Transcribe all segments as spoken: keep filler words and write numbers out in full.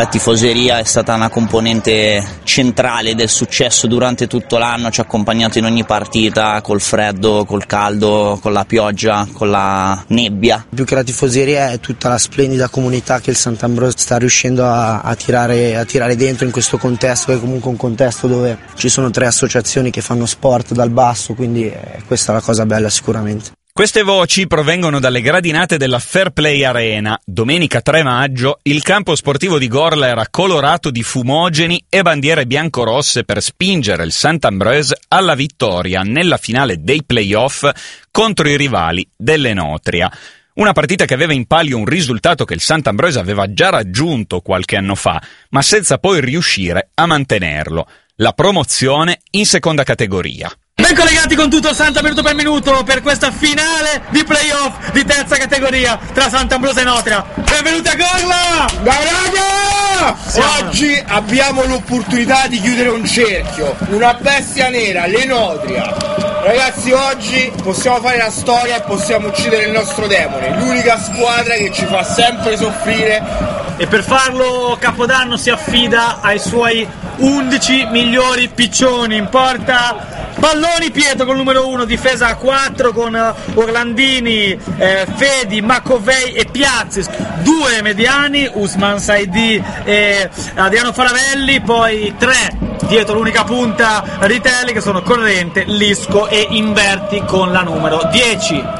La tifoseria è stata una componente centrale del successo durante tutto l'anno, ci ha accompagnato in ogni partita, col freddo, col caldo, con la pioggia, con la nebbia. Più che la tifoseria è tutta la splendida comunità che il Sant'Ambrogio sta riuscendo a, a, tirare, a tirare dentro in questo contesto, che è comunque un contesto dove ci sono tre associazioni che fanno sport dal basso, quindi eh, questa è la cosa bella sicuramente. Queste voci provengono dalle gradinate della Fair Play Arena. Domenica tre maggio il campo sportivo di Gorla era colorato di fumogeni e bandiere biancorosse per spingere il Sant'Ambrose alla vittoria nella finale dei play-off contro i rivali dell'Enotria. Una partita che aveva in palio un risultato che il Sant'Ambrose aveva già raggiunto qualche anno fa, ma senza poi riuscire a mantenerlo: la promozione in seconda categoria. Ben collegati con tutto Santa minuto per minuto per questa finale di playoff di terza categoria tra Sant'Ambrose e Enotria. Benvenuti a Gorla! Raga! Oggi abbiamo l'opportunità di chiudere un cerchio, una bestia nera, l'Enotria. Ragazzi, oggi possiamo fare la storia e possiamo uccidere il nostro demone, l'unica squadra che ci fa sempre soffrire. E per farlo Capodanno si affida ai suoi undici migliori piccioni. In porta Balloni Pietro con il numero uno, difesa a quattro con Orlandini, eh, Fedi, Macovei e Piazzi. Due mediani, Usman Saidi e Adriano Faravelli, poi tre dietro l'unica punta Ritelli, che sono Corrente, Lisco e Inverti con la numero dieci.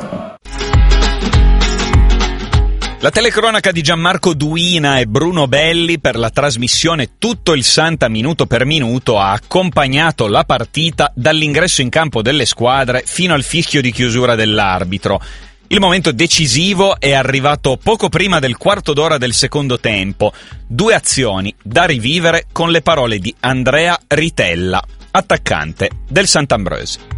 La telecronaca di Gianmarco Duina e Bruno Belli per la trasmissione Tutto il Santa minuto per minuto ha accompagnato la partita dall'ingresso in campo delle squadre fino al fischio di chiusura dell'arbitro. Il momento decisivo è arrivato poco prima del quarto d'ora del secondo tempo. Due azioni da rivivere con le parole di Andrea Ritella, attaccante del Sant'Ambrose.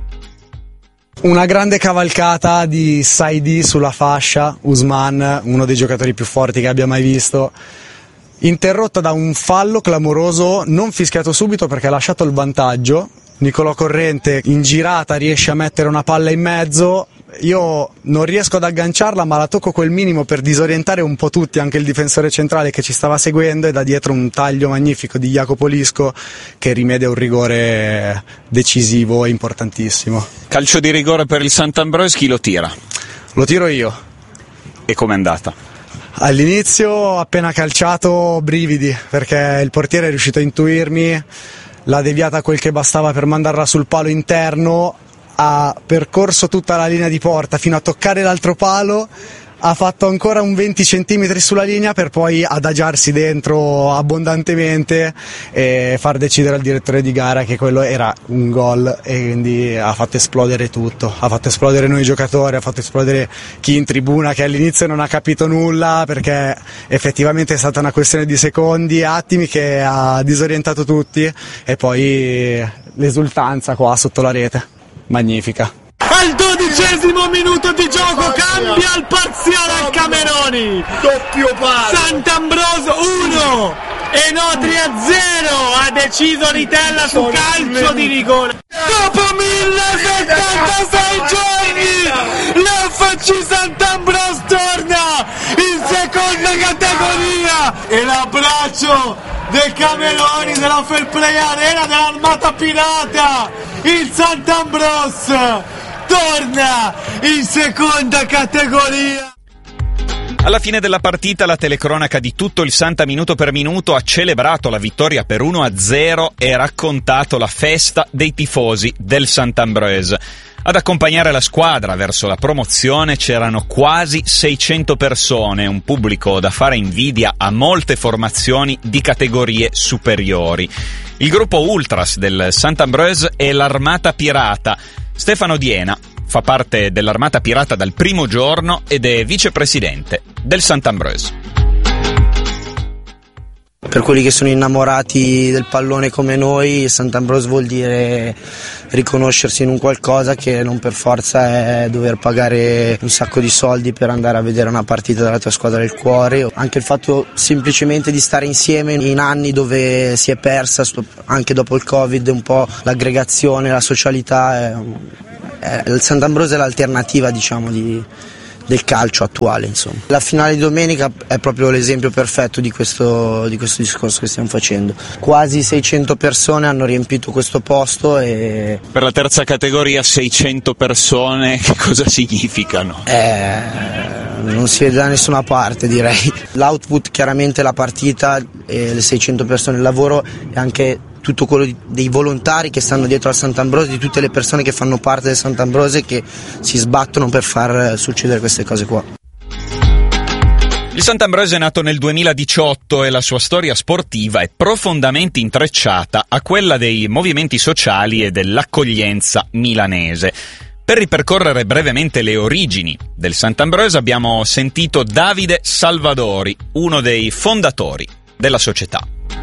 Una grande cavalcata di Saidi sulla fascia, Usman, uno dei giocatori più forti che abbia mai visto, interrotta da un fallo clamoroso, non fischiato subito perché ha lasciato il vantaggio. Nicolò Corrente in girata riesce a mettere una palla in mezzo, io non riesco ad agganciarla ma la tocco quel minimo per disorientare un po' tutti, anche il difensore centrale che ci stava seguendo, e da dietro un taglio magnifico di Jacopo Lisco che rimedia un rigore decisivo e importantissimo. Calcio di rigore per il Sant'Ambrose, chi lo tira? Lo tiro io. E com'è andata? All'inizio, appena calciato, brividi, perché il portiere è riuscito a intuirmi, l'ha deviata quel che bastava per mandarla sul palo interno, ha percorso tutta la linea di porta fino a toccare l'altro palo, ha fatto ancora un venti centimetri sulla linea per poi adagiarsi dentro abbondantemente e far decidere al direttore di gara che quello era un gol, e quindi ha fatto esplodere tutto, ha fatto esplodere noi giocatori, ha fatto esplodere chi in tribuna che all'inizio non ha capito nulla, perché effettivamente è stata una questione di secondi, attimi, che ha disorientato tutti, e poi l'esultanza qua sotto la rete, magnifica. Al dodicesimo minuto di gioco cambia il parziale al Cameroni. Doppio palo. Sant'Ambrose uno, Enotria zero. Ha deciso Ritella su calcio di rigore. Dopo millesettantasei giorni l'F C Sant'Ambrose torna in seconda categoria, e l'abbraccio dei Cameroni della Fair Play Arena dell'Armata Pirata. Il Sant'Ambrose torna in seconda categoria. Alla fine della partita la telecronaca di Tutto il Santa minuto per minuto ha celebrato la vittoria per uno a zero e raccontato la festa dei tifosi del Sant'Ambrose. Ad accompagnare la squadra verso la promozione c'erano quasi seicento persone, un pubblico da fare invidia a molte formazioni di categorie superiori. Il gruppo Ultras del Sant'Ambrose è l'Armata Pirata. Stefano Diena fa parte dell'Armata Pirata dal primo giorno ed è vicepresidente del Sant'Ambrose. Per quelli che sono innamorati del pallone come noi, Sant'Ambrose vuol dire riconoscersi in un qualcosa che non per forza è dover pagare un sacco di soldi per andare a vedere una partita della tua squadra del cuore. Anche il fatto semplicemente di stare insieme in anni dove si è persa, anche dopo il Covid, un po' l'aggregazione, la socialità. È, è, il Sant'Ambrose è l'alternativa, diciamo, di, del calcio attuale, insomma. La finale di domenica è proprio l'esempio perfetto di questo, di questo discorso che stiamo facendo. Quasi seicento persone hanno riempito questo posto e... Per la terza categoria seicento persone, che cosa significano? Eh, non si vede da nessuna parte, direi. L'output chiaramente la partita, e le seicento persone, il lavoro e anche tutto quello di, dei volontari che stanno dietro al Sant'Ambrosio, di tutte le persone che fanno parte del Sant'Ambrosio e che si sbattono per far succedere queste cose qua. Il Sant'Ambrosio è nato nel duemiladiciotto e la sua storia sportiva è profondamente intrecciata a quella dei movimenti sociali e dell'accoglienza milanese. Per ripercorrere brevemente le origini del Sant'Ambrosio abbiamo sentito Davide Salvadori, uno dei fondatori della società.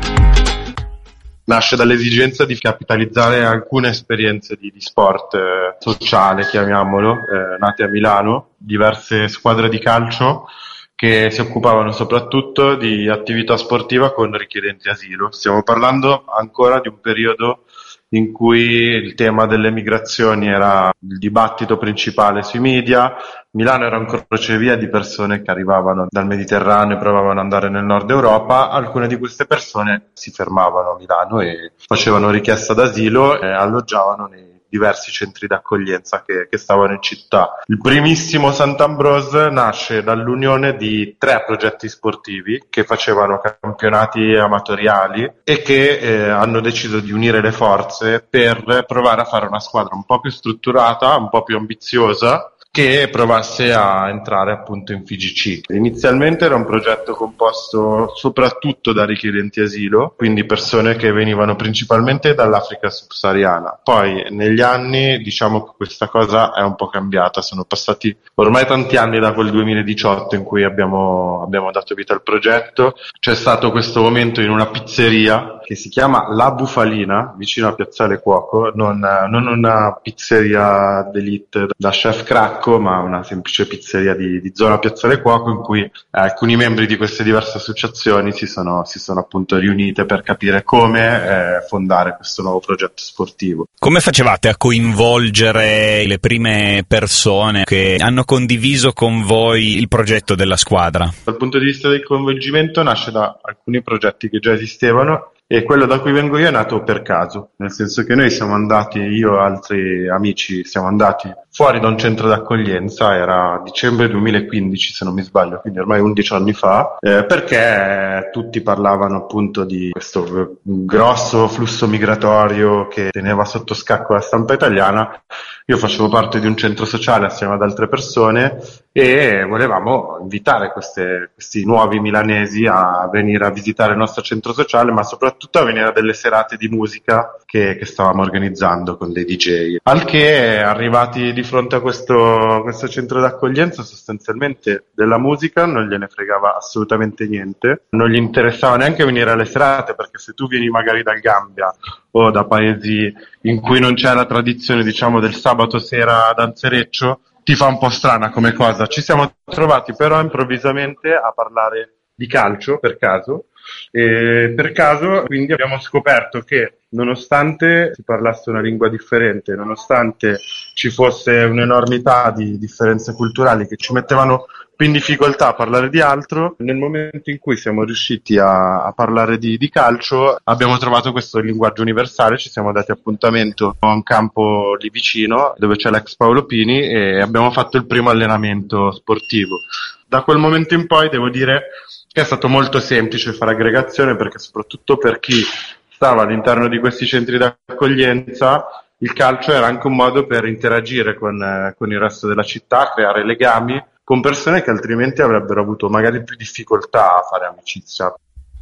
Nasce dall'esigenza di capitalizzare alcune esperienze di, di sport eh, sociale, chiamiamolo, eh, nate a Milano, diverse squadre di calcio che si occupavano soprattutto di attività sportiva con richiedenti asilo. Stiamo parlando ancora di un periodo in cui il tema delle migrazioni era il dibattito principale sui media. Milano era un crocevia di persone che arrivavano dal Mediterraneo e provavano ad andare nel nord Europa. Alcune di queste persone si fermavano a Milano e facevano richiesta d'asilo e alloggiavano nei diversi centri d'accoglienza che, che stavano in città. Il primissimo Sant'Ambrosio nasce dall'unione di tre progetti sportivi che facevano campionati amatoriali e che eh, hanno deciso di unire le forze per provare a fare una squadra un po' più strutturata, un po' più ambiziosa, che provasse a entrare appunto in F I G C. Inizialmente era un progetto composto soprattutto da richiedenti asilo, quindi persone che venivano principalmente dall'Africa subsahariana. Poi negli anni diciamo che questa cosa è un po' cambiata, sono passati ormai tanti anni da quel duemiladiciotto in cui abbiamo, abbiamo dato vita al progetto. C'è stato questo momento in una pizzeria che si chiama La Bufalina, vicino a Piazzale Cuoco, non, non una pizzeria d'élite da chef cracco, ma una semplice pizzeria di, di zona Piazzale Cuoco, in cui eh, alcuni membri di queste diverse associazioni si sono, si sono appunto riunite per capire come eh, fondare questo nuovo progetto sportivo. Come facevate a coinvolgere le prime persone che hanno condiviso con voi il progetto della squadra? Dal punto di vista del coinvolgimento nasce da alcuni progetti che già esistevano, e quello da cui vengo io è nato per caso, nel senso che noi siamo andati, io e altri amici, siamo andati fuori da un centro d'accoglienza, era dicembre duemilaquindici se non mi sbaglio, quindi ormai undici anni fa, eh, perché tutti parlavano appunto di questo grosso flusso migratorio che teneva sotto scacco la stampa italiana. Io facevo parte di un centro sociale assieme ad altre persone e volevamo invitare queste, questi nuovi milanesi a venire a visitare il nostro centro sociale, ma soprattutto a venire a delle serate di musica che, che stavamo organizzando con dei D J. Al che, arrivati di fronte a questo, questo centro d'accoglienza, sostanzialmente della musica non gliene fregava assolutamente niente, non gli interessava neanche venire alle serate, perché se tu vieni magari dal Gambia o da paesi in cui non c'è la tradizione, diciamo, del sabato sera danzereccio, ti fa un po' strana come cosa. Ci siamo trovati però improvvisamente a parlare di calcio per caso, e per caso quindi abbiamo scoperto che nonostante si parlasse una lingua differente, nonostante ci fosse un'enormità di differenze culturali che ci mettevano più in difficoltà a parlare di altro, nel momento in cui siamo riusciti a, a parlare di, di calcio abbiamo trovato questo linguaggio universale. Ci siamo dati appuntamento a un campo lì vicino dove c'è l'ex Paolo Pini e abbiamo fatto il primo allenamento sportivo. Da quel momento in poi devo dire che è stato molto semplice fare aggregazione, perché soprattutto per chi stava all'interno di questi centri d'accoglienza il calcio era anche un modo per interagire con, eh, con il resto della città, creare legami con persone che altrimenti avrebbero avuto magari più difficoltà a fare amicizia.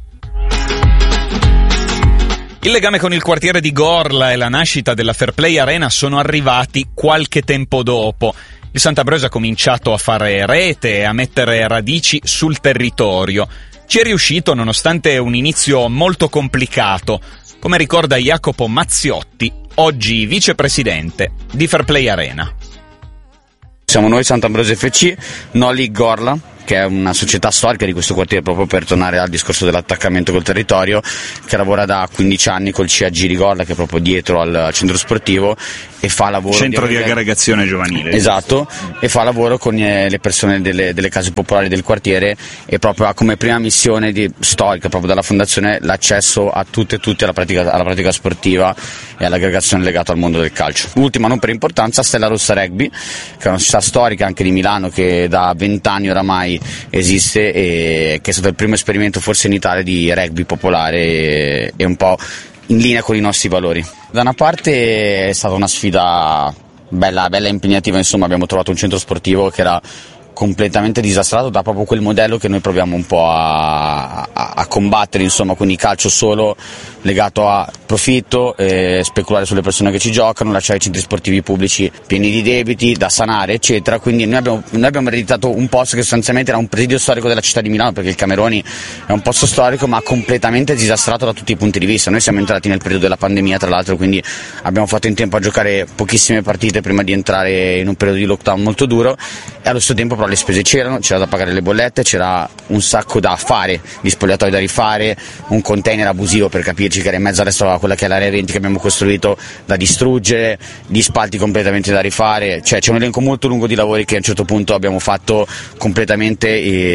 Il legame con il quartiere di Gorla e la nascita della Fair Play Arena sono arrivati qualche tempo dopo. Il Sant'Ambrosio ha cominciato a fare rete e a mettere radici sul territorio. Ci è riuscito nonostante un inizio molto complicato, come ricorda Jacopo Mazziotti, oggi vicepresidente di Fair Play Arena. Siamo noi Sant'Ambrosio F C, Noli Gorla, che è una società storica di questo quartiere, proprio per tornare al discorso dell'attaccamento col territorio, che lavora da quindici anni col C A G Rigorda, che è proprio dietro al, al centro sportivo, e fa lavoro centro di, di aggregazione giovanile. Esatto, e fa lavoro con eh, le persone delle, delle case popolari del quartiere, e proprio ha come prima missione di, storica proprio dalla fondazione l'accesso a tutte e tutti alla pratica, alla pratica sportiva e all'aggregazione legata al mondo del calcio. Ultima, non per importanza, Stella Rossa Rugby, che è una società storica anche di Milano, che da vent'anni oramai esiste e che è stato il primo esperimento forse in Italia di rugby popolare e, e un po' in linea con i nostri valori. Da una parte è stata una sfida bella, bella impegnativa, insomma abbiamo trovato un centro sportivo che era completamente disastrato da proprio quel modello che noi proviamo un po' a, a, a combattere, insomma, quindi calcio solo legato a profitto, eh, speculare sulle persone che ci giocano, lasciare i centri sportivi pubblici pieni di debiti da sanare, eccetera. Quindi noi abbiamo, noi abbiamo ereditato un posto che sostanzialmente era un presidio storico della città di Milano, perché il Cameroni è un posto storico ma completamente disastrato da tutti i punti di vista. Noi siamo entrati nel periodo della pandemia, tra l'altro, quindi abbiamo fatto in tempo a giocare pochissime partite prima di entrare in un periodo di lockdown molto duro, e allo stesso tempo però le spese c'erano, c'era da pagare le bollette, c'era un sacco da fare, gli spogliatoi da rifare, un container abusivo, per capirci, che era in mezzo adesso a quella che è l'area venti che abbiamo costruito, da distruggere, gli spalti completamente da rifare, cioè c'è un elenco molto lungo di lavori che a un certo punto abbiamo fatto completamente,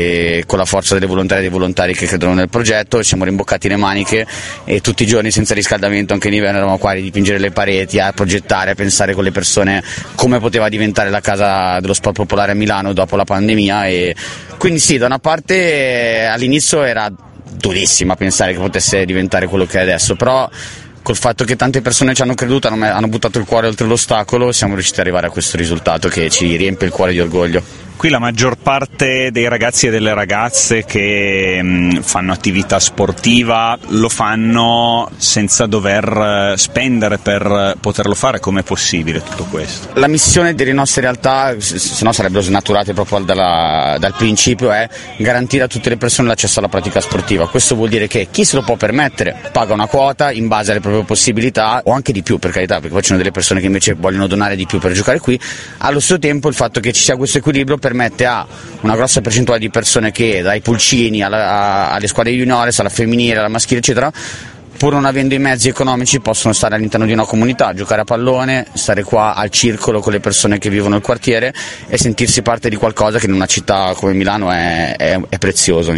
e con la forza delle volontarie e dei volontari che credono nel progetto ci siamo rimboccati le maniche, e tutti i giorni senza riscaldamento, anche in inverno, eravamo qua a dipingere le pareti, a progettare, a pensare con le persone come poteva diventare la casa dello sport popolare a Milano dopo la pandemia. E quindi sì, da una parte all'inizio era durissima pensare che potesse diventare quello che è adesso, però col fatto che tante persone ci hanno creduto, hanno, hanno buttato il cuore oltre l'ostacolo, siamo riusciti ad arrivare a questo risultato che ci riempie il cuore di orgoglio. Qui la maggior parte dei ragazzi e delle ragazze che mh, fanno attività sportiva lo fanno senza dover spendere per poterlo fare. Com'è possibile tutto questo? La missione delle nostre realtà, se no sarebbero snaturate proprio dalla, dal principio, è garantire a tutte le persone l'accesso alla pratica sportiva. Questo vuol dire che chi se lo può permettere paga una quota in base alle proprie possibilità, o anche di più, per carità, perché poi ci sono delle persone che invece vogliono donare di più per giocare qui. Allo stesso tempo il fatto che ci sia questo equilibrio permette a una grossa percentuale di persone che, dai pulcini alla, a, alle squadre juniores, alla femminile, alla maschile, eccetera, pur non avendo i mezzi economici, possono stare all'interno di una comunità, giocare a pallone, stare qua al circolo con le persone che vivono il quartiere e sentirsi parte di qualcosa che in una città come Milano è, è, è prezioso.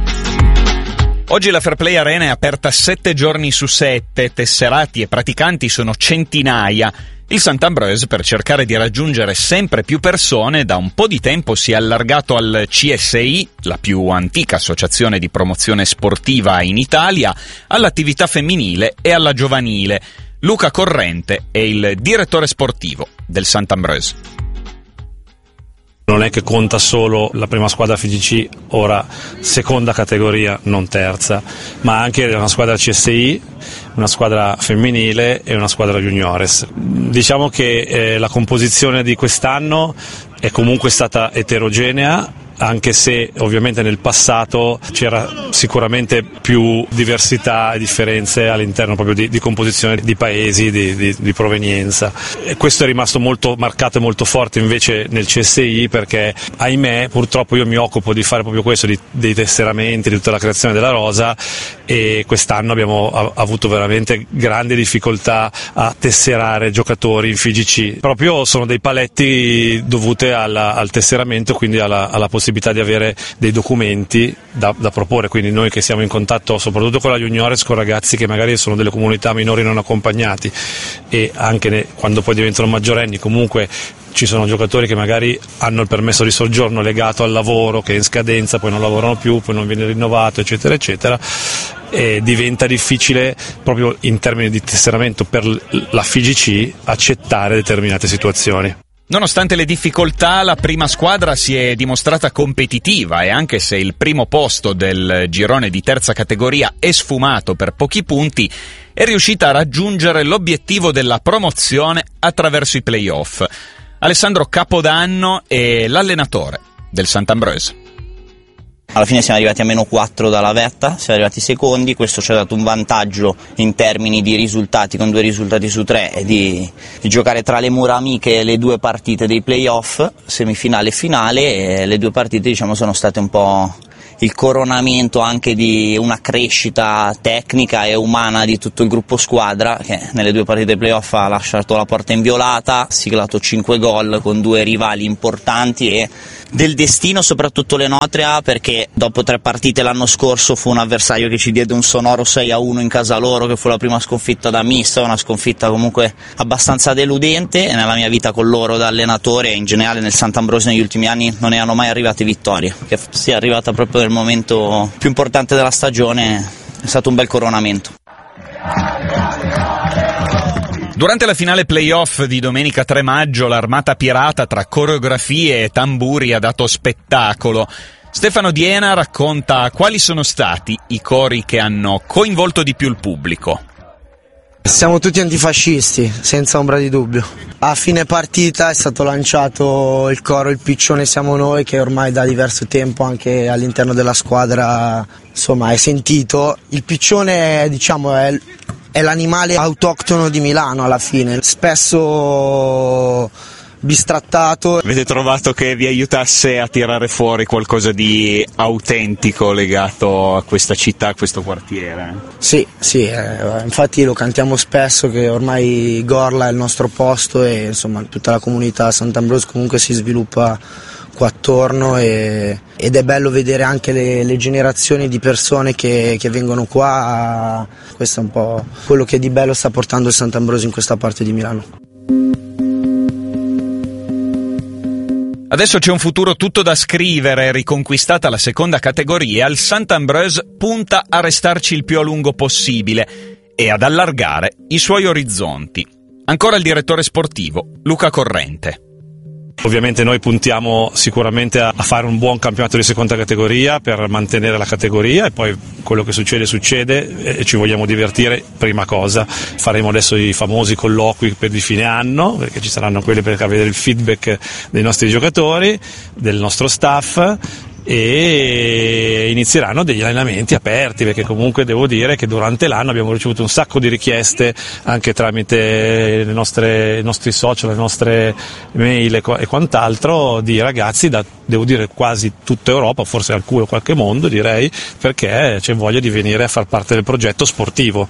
Oggi la Fair Play Arena è aperta sette giorni su sette, tesserati e praticanti sono centinaia. Il Sant'Ambroise, per cercare di raggiungere sempre più persone, da un po' di tempo si è allargato al C S I, la più antica associazione di promozione sportiva in Italia, all'attività femminile e alla giovanile. Luca Corrente è il direttore sportivo del Sant'Ambroise. Non è che conta solo la prima squadra F G C, ora seconda categoria, non terza, ma anche una squadra C S I, una squadra femminile e una squadra juniores. Diciamo che eh, la composizione di quest'anno è comunque stata eterogenea, anche se ovviamente nel passato c'era sicuramente più diversità e differenze all'interno proprio di, di composizione di paesi, di, di, di provenienza. E questo è rimasto molto marcato e molto forte invece nel C S I, perché ahimè purtroppo io mi occupo di fare proprio questo, di, dei tesseramenti, di tutta la creazione della rosa, e quest'anno abbiamo a, avuto veramente grandi difficoltà a tesserare giocatori in F G C. Proprio sono dei paletti dovute alla, al tesseramento, quindi alla, alla possibilità di avere dei documenti da, da proporre, quindi noi che siamo in contatto soprattutto con la juniores, con ragazzi che magari sono delle comunità minori non accompagnati, e anche ne, quando poi diventano maggiorenni comunque ci sono giocatori che magari hanno il permesso di soggiorno legato al lavoro che è in scadenza, poi non lavorano più, poi non viene rinnovato, eccetera eccetera, e diventa difficile proprio in termini di tesseramento per la F G C accettare determinate situazioni. Nonostante le difficoltà, la prima squadra si è dimostrata competitiva, e anche se il primo posto del girone di terza categoria è sfumato per pochi punti, è riuscita a raggiungere l'obiettivo della promozione attraverso i play-off. Alessandro Capodanno è l'allenatore del Sant'Ambroise. Alla fine siamo arrivati a meno quattro dalla vetta, siamo arrivati secondi, questo ci ha dato un vantaggio in termini di risultati, con due risultati su tre, e di, di giocare tra le mura amiche le due partite dei playoff, semifinale e finale, e le due partite diciamo sono state un po' il coronamento anche di una crescita tecnica e umana di tutto il gruppo squadra, che nelle due partite playoff ha lasciato la porta inviolata, siglato cinque gol con due rivali importanti e del destino soprattutto l'Enotria, perché dopo tre partite l'anno scorso fu un avversario che ci diede un sonoro sei a uno in casa loro, che fu la prima sconfitta da mista, una sconfitta comunque abbastanza deludente, e nella mia vita con loro da allenatore e in generale nel Sant'Ambrosio negli ultimi anni non erano mai arrivate vittorie, che sia arrivata proprio nel momento più importante della stagione è stato un bel coronamento. Durante la finale playoff di domenica tre maggio l'Armata Pirata tra coreografie e tamburi ha dato spettacolo. Stefano Diena racconta quali sono stati i cori che hanno coinvolto di più il pubblico. Siamo tutti antifascisti, senza ombra di dubbio. A fine partita è stato lanciato il coro Il Piccione siamo noi, che ormai da diverso tempo anche all'interno della squadra insomma è sentito. Il piccione diciamo è, è l'animale autoctono di Milano alla fine, spesso bistrattato. Avete trovato che vi aiutasse a tirare fuori qualcosa di autentico legato a questa città, a questo quartiere? Sì, sì, eh, infatti lo cantiamo spesso che ormai Gorla è il nostro posto e insomma tutta la comunità Sant'Ambrosio comunque si sviluppa qua attorno e, ed è bello vedere anche le, le generazioni di persone che, che vengono qua. Questo è un po' quello che di bello sta portando il Sant'Ambrosio in questa parte di Milano. Adesso c'è un futuro tutto da scrivere, riconquistata la seconda categoria, il Sant'Ambrosio punta a restarci il più a lungo possibile e ad allargare i suoi orizzonti. Ancora il direttore sportivo, Luca Corrente. Ovviamente noi puntiamo sicuramente a fare un buon campionato di seconda categoria per mantenere la categoria e poi quello che succede succede e ci vogliamo divertire, prima cosa. Faremo adesso i famosi colloqui per di fine anno, perché ci saranno quelli per avere il feedback dei nostri giocatori, del nostro staff, e inizieranno degli allenamenti aperti, perché comunque devo dire che durante l'anno abbiamo ricevuto un sacco di richieste anche tramite le nostre, i nostri social, le nostre mail e quant'altro, di ragazzi da, devo dire, quasi tutta Europa, forse alcune qualche mondo direi, perché c'è voglia di venire a far parte del progetto sportivo.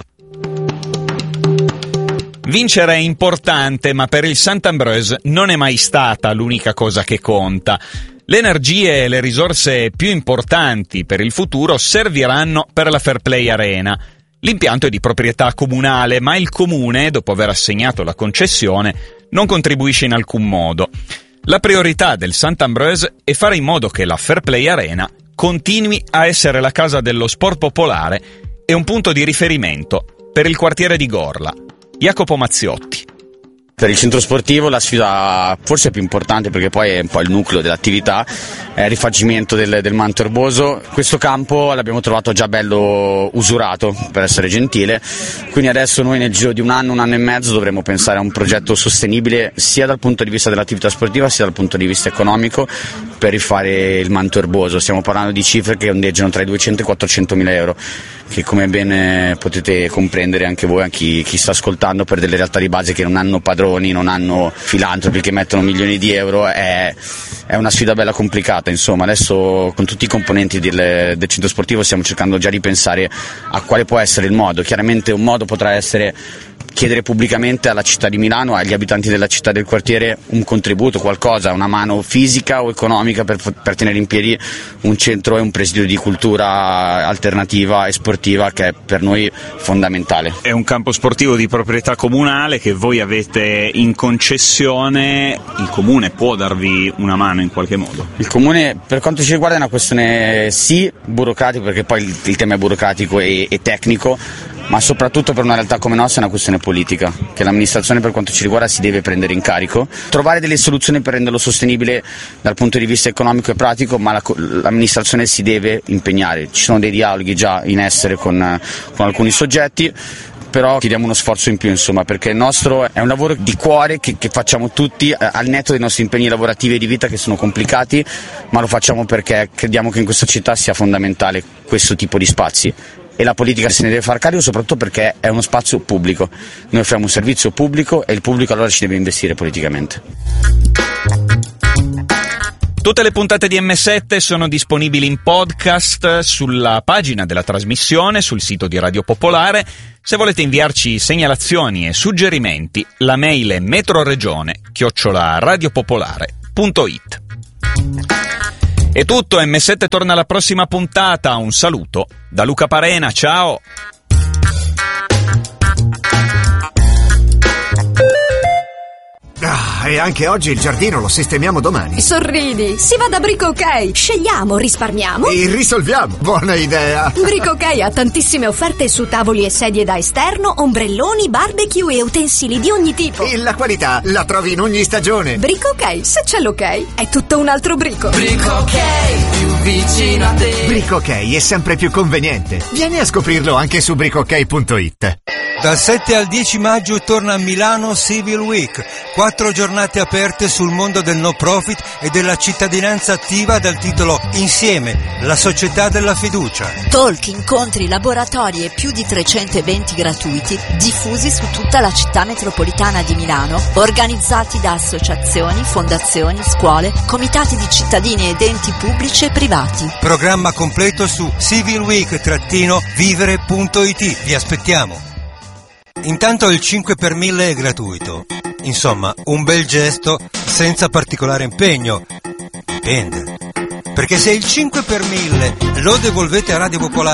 Vincere è importante, ma per il Sant'Ambrosio non è mai stata l'unica cosa che conta. Le energie e le risorse più importanti per il futuro serviranno per la Fair Play Arena. L'impianto è di proprietà comunale, ma il comune, dopo aver assegnato la concessione, non contribuisce in alcun modo. La priorità del Sant'Ambrosio è fare in modo che la Fair Play Arena continui a essere la casa dello sport popolare e un punto di riferimento per il quartiere di Gorla. Jacopo Mazziotti. Per il centro sportivo la sfida forse più importante, perché poi è un po' il nucleo dell'attività, è il rifacimento del, del manto erboso. Questo campo l'abbiamo trovato già bello usurato, per essere gentile, quindi adesso noi nel giro di un anno, un anno e mezzo dovremo pensare a un progetto sostenibile sia dal punto di vista dell'attività sportiva sia dal punto di vista economico per rifare il manto erboso. Stiamo parlando di cifre che ondeggiano tra i duecento e i quattrocento mila euro, che come bene potete comprendere anche voi, anche chi, chi sta ascoltando, per delle realtà di base che non hanno padroni, non hanno filantropi che mettono milioni di euro, è, è una sfida bella complicata. Insomma, adesso con tutti i componenti del, del centro sportivo stiamo cercando già di pensare a quale può essere il modo. Chiaramente un modo potrà essere chiedere pubblicamente alla città di Milano, agli abitanti della città del quartiere, un contributo, qualcosa, una mano fisica o economica per, per tenere in piedi un centro e un presidio di cultura alternativa e sportiva che è per noi fondamentale. È un campo sportivo di proprietà comunale che voi avete in concessione, il comune può darvi una mano in qualche modo? Il comune, per quanto ci riguarda, è una questione sì burocratica, perché poi il, il tema è burocratico e, e tecnico, ma soprattutto per una realtà come nostra è una questione politica, che l'amministrazione per quanto ci riguarda si deve prendere in carico, trovare delle soluzioni per renderlo sostenibile dal punto di vista economico e pratico, ma la, l'amministrazione si deve impegnare. Ci sono dei dialoghi già in essere con, con alcuni soggetti, però chiediamo uno sforzo in più, insomma, perché il nostro è un lavoro di cuore che, che facciamo tutti, eh, al netto dei nostri impegni lavorativi e di vita che sono complicati, ma lo facciamo perché crediamo che in questa città sia fondamentale questo tipo di spazi. E la politica se ne deve far carico, soprattutto perché è uno spazio pubblico. Noi offriamo un servizio pubblico e il pubblico allora ci deve investire politicamente. Tutte le puntate di emme sette sono disponibili in podcast sulla pagina della trasmissione, sul sito di Radio Popolare. Se volete inviarci segnalazioni e suggerimenti, la mail è metroregione chiocciola radiopopolare punto it. È tutto, emme sette torna alla prossima puntata. Un saluto da Luca Parena, ciao! Ah, e anche oggi il giardino lo sistemiamo domani. Sorridi, si va da Brico Ok. Scegliamo, risparmiamo e risolviamo. Buona idea. Brico Ok ha tantissime offerte su tavoli e sedie da esterno, ombrelloni, barbecue e utensili di ogni tipo. E la qualità la trovi in ogni stagione. Brico Ok, se c'è l'ok, è tutto un altro Brico. Brico Ok, più vicino a te. Brico Ok è sempre più conveniente. Vieni a scoprirlo anche su brico ok punto it. Dal sette al dieci maggio torna a Milano Civil Week, quattro giornate aperte sul mondo del no profit e della cittadinanza attiva dal titolo Insieme, la società della fiducia. Talk, incontri, laboratori e più di trecento eventi gratuiti diffusi su tutta la città metropolitana di Milano, organizzati da associazioni, fondazioni, scuole, comitati di cittadini ed enti pubblici e privati. Programma completo su civilweek vivere punto it. Vi aspettiamo. Intanto il cinque per mille è gratuito. Insomma, un bel gesto senza particolare impegno. Dipende. Perché se il cinque per mille lo devolvete a Radio Popolare